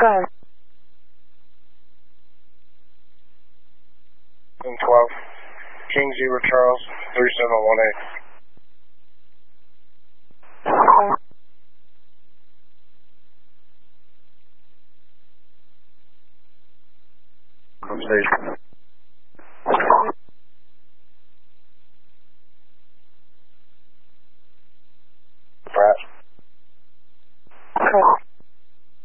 ahead. 12. King Zebra Charles, 3718. Okay. Station.